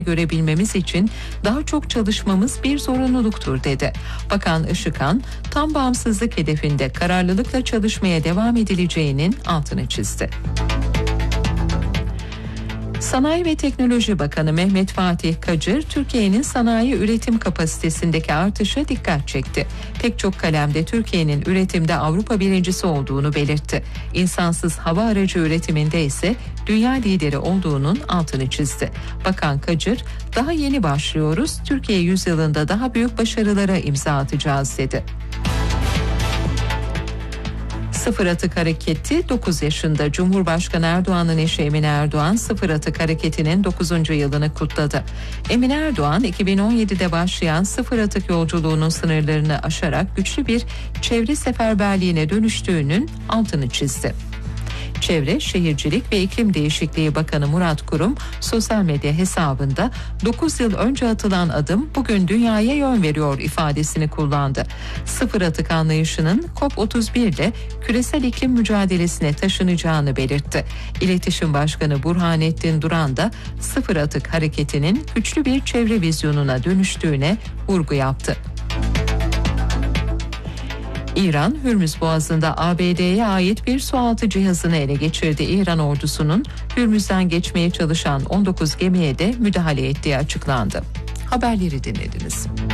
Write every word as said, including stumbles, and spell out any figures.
görebilmemiz için daha çok çalışmamız bir zorunluluktur dedi. Bakan Işıkhan, tam bağımsızlık hedefinde kararlılıkla çalışmaya devam edileceğinin altını çizdi. Sanayi ve Teknoloji Bakanı Mehmet Fatih Kacır, Türkiye'nin sanayi üretim kapasitesindeki artışa dikkat çekti. Pek çok kalemde Türkiye'nin üretimde Avrupa birincisi olduğunu belirtti. İnsansız hava aracı üretiminde ise dünya lideri olduğunun altını çizdi. Bakan Kacır, daha yeni başlıyoruz, Türkiye yüzyılında daha büyük başarılara imza atacağız dedi. Sıfır Atık Hareketi dokuz yaşında. Cumhurbaşkanı Erdoğan'ın eşi Emine Erdoğan, Sıfır Atık Hareketi'nin dokuzuncu yılını kutladı. Emine Erdoğan, iki bin on yedide başlayan Sıfır Atık yolculuğunun sınırlarını aşarak güçlü bir çevre seferberliğine dönüştüğünün altını çizdi. Çevre, Şehircilik ve İklim Değişikliği Bakanı Murat Kurum sosyal medya hesabında dokuz yıl önce atılan adım bugün dünyaya yön veriyor ifadesini kullandı. Sıfır atık anlayışının COP otuz bir ile küresel iklim mücadelesine taşınacağını belirtti. İletişim Başkanı Burhanettin Duran da Sıfır Atık Hareketi'nin güçlü bir çevre vizyonuna dönüştüğüne vurgu yaptı. İran, Hürmüz Boğazı'nda A B D'ye ait bir sualtı cihazını ele geçirdi. İran ordusunun Hürmüz'den geçmeye çalışan on dokuz gemiye de müdahale ettiği açıklandı. Haberleri dinlediniz.